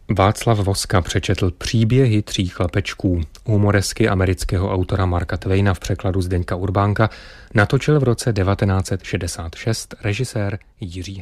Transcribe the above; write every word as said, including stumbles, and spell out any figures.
Václav Voska přečetl Příběhy tří chlapečků. Humoresky amerického autora Marka Twaina v překladu Zdeňka Urbánka natočil v roce devatenáct set šedesát šest režisér Jiří